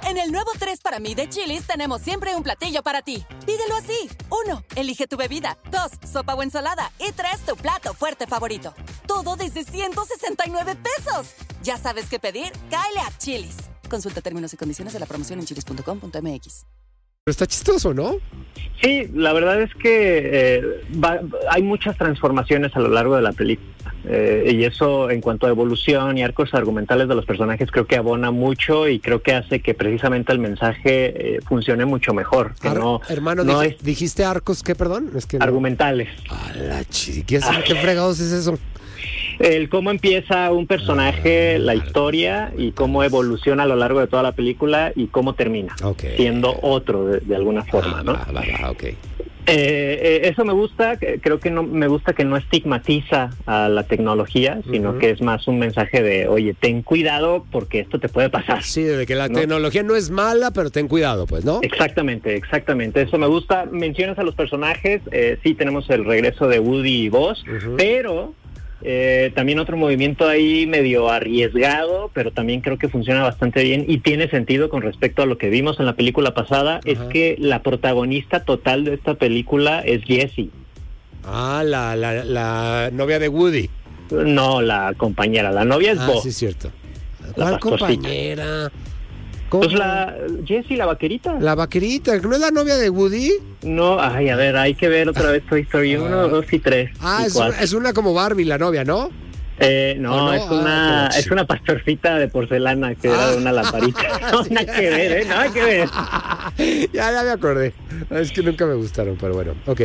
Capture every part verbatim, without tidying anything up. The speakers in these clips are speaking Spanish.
En el nuevo tres para mí de Chili's tenemos siempre un platillo para ti. Pídelo así. Uno, elige tu bebida. Dos, sopa o ensalada. Y tres, tu plato fuerte favorito. Todo desde ciento sesenta y nueve pesos. Ya sabes qué pedir, cáele a Chili's. Consulta términos y condiciones de la promoción en chilis punto com punto m x. Pero está chistoso, ¿no? Sí, la verdad es que eh, va, hay muchas transformaciones a lo largo de la película. Eh, y eso, en cuanto a evolución y arcos argumentales de los personajes, creo que abona mucho y creo que hace que precisamente el mensaje eh, funcione mucho mejor. Que Ar- no, hermano, no dij- es dijiste arcos, ¿qué, perdón? Es que no. argumentales. A la chiquilla, ¿qué fregados es eso? El cómo empieza un personaje, la historia y cómo evoluciona a lo largo de toda la película y cómo termina, okay. siendo otro de, de alguna forma, ah, ¿no? Va, va, va, ok. Eh, eh, eso me gusta, creo que no me gusta que no estigmatiza a la tecnología, sino uh-huh. que es más un mensaje de, oye, ten cuidado porque esto te puede pasar. Sí, de que la ¿no? tecnología no es mala, pero ten cuidado, pues, ¿no? Exactamente, exactamente. Eso me gusta. Mencionas a los personajes, eh, sí tenemos el regreso de Woody y Buzz, uh-huh. pero... Eh, también otro movimiento ahí medio arriesgado, pero también creo que funciona bastante bien y tiene sentido con respecto a lo que vimos en la película pasada. Ajá. Es que la protagonista total de esta película es Jessie. Ah, la, la, la novia de Woody. No, la compañera, la novia es ah, Bo. sí, es cierto. ¿Cuál compañera? ¿Cómo? Pues la Jessie, la vaquerita. La vaquerita, ¿no es la novia de Woody? No, ay, a ver, hay que ver otra vez Toy Story uno, dos y tres. Ah, y es, una, es una como Barbie, la novia, ¿no? Eh, no, no, es una ah, es una pastorcita de porcelana que ah. era de una lamparita. No, nada que ver, ¿eh? Nada que ver. ya, ya me acordé. Es que nunca me gustaron, pero bueno, ok.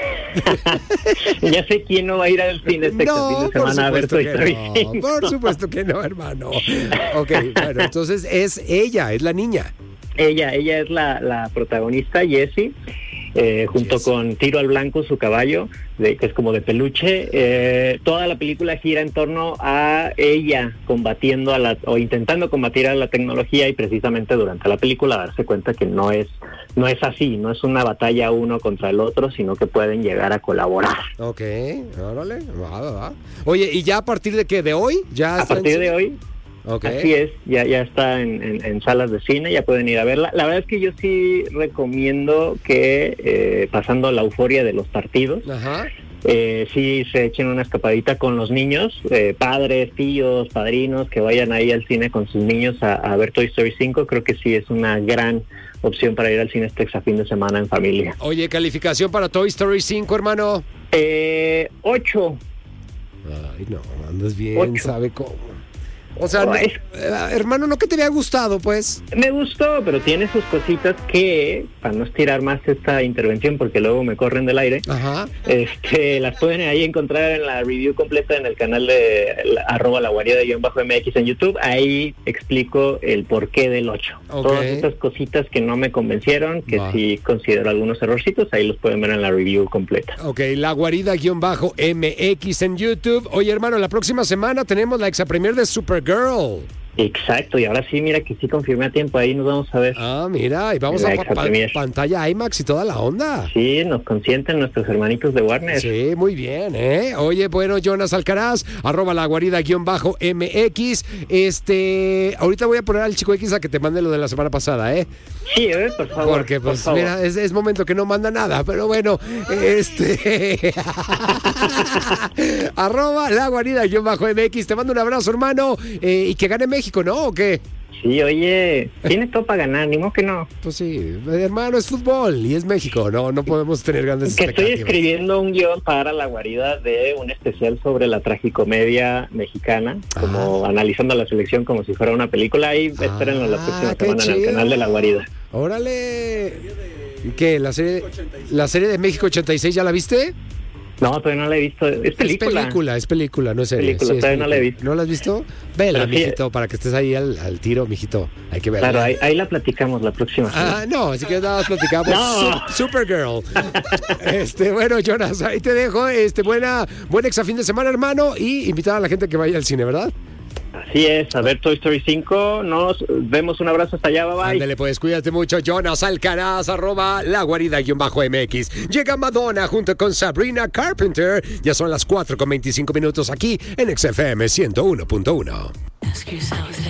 Ya sé quién no va a ir al cine este no, fin de semana a ver Toy Story no, cinco. Por supuesto que no, hermano. Ok, bueno, entonces es ella, es la niña. Ella, ella es la, la protagonista, Jessie. Eh, junto Jessie. Con Tiro al Blanco, su caballo, de, que es como de peluche. Eh, toda la película gira en torno a ella combatiendo a la, o intentando combatir a la tecnología, y precisamente durante la película darse cuenta que no es no es así, no es una batalla uno contra el otro, sino que pueden llegar a colaborar. Ok, órale, va, va, va. Oye, ¿y ya a partir de qué? ¿De hoy? ¿Ya a partir de hoy? Okay. Así es, ya ya está en, en, en salas de cine, ya pueden ir a verla. La verdad es que yo sí recomiendo que, eh, pasando la euforia de los partidos, Ajá. Eh, sí se echen una escapadita con los niños, eh, padres, tíos, padrinos, que vayan ahí al cine con sus niños a, a ver Toy Story cinco. Creo que sí es una gran opción para ir al cine este fin de semana en familia. Oye, ¿calificación para Toy Story cinco, hermano? Eh, ocho. Ay, no, andas bien, ocho. ¿Sabe cómo? O sea, no, eh, hermano, ¿no que te había gustado, pues? Me gustó, pero tiene sus cositas que, para no estirar más esta intervención, porque luego me corren del aire, Ajá. este, las pueden ahí encontrar en la review completa en el canal de la, arroba la guarida guión bajo M X en YouTube. Ahí explico el porqué del ocho. Okay. Todas estas cositas que no me convencieron, que Va. sí considero algunos errorcitos, ahí los pueden ver en la review completa. Ok, la guarida guión bajo M X en YouTube. Oye, hermano, la próxima semana tenemos la exa premier de Supergirl. Exacto, y ahora sí, mira que sí confirmé a tiempo, ahí nos vamos a ver. Ah, mira, y vamos a pa- pa- pantalla IMAX y toda la onda. Sí, nos consienten nuestros hermanitos de Warner. Sí, muy bien, ¿eh? Oye, bueno, Jonas Alcaraz, arroba la guarida guión bajo M X. Este, ahorita voy a poner al Chico X a que te mande lo de la semana pasada, ¿eh? Sí, eh, por favor. Porque, pues, por favor. mira, es, es momento que no manda nada, pero bueno, este... arroba la guarida guión bajo M X, te mando un abrazo, hermano, eh, y que gane México, ¿no? ¿O qué? Sí, oye, tiene todo para ganar, ni modo que no. Pues sí, hermano, es fútbol y es México, no no podemos tener grandes que expectativas. Estoy escribiendo un guión para la guarida de un especial sobre la tragicomedia mexicana, como ah. analizando la selección como si fuera una película, y ah, espérenlo la próxima semana chido. En el canal de la guarida. ¡Órale! ¿Y qué? ¿La serie, la serie de México ochenta y seis ya la viste? No, todavía no la he visto. Es película. Es película, es película, no es serie. Película, sí, todavía es no la he visto. ¿No la has visto? Vela, Pero mijito, sí, para que estés ahí al, al tiro, mijito. Hay que verla. Claro, ahí, ahí la platicamos la próxima semana. Ah, no, así que nada más platicamos. No. Su- Supergirl. este, bueno, Jonas, ahí te dejo. Este, buena, buen exa fin de semana, hermano, y invitar a la gente que vaya al cine, ¿verdad? Así es, a ver Toy Story cinco, nos vemos, un abrazo hasta allá, bye bye. Ándale, pues, cuídate mucho, Jonas Alcaraz, arroba la guarida guión bajo M X. Llega Madonna junto con Sabrina Carpenter, ya son las cuatro con veinticinco minutos aquí en X F M ciento uno punto uno.